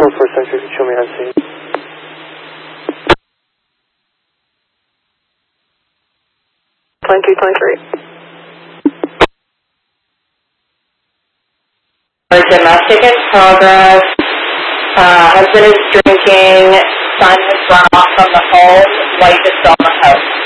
Century, show me on scene. Plane 223. Domestic in progress. Husband is drinking. Son has run off from the home. Wife is still in the house.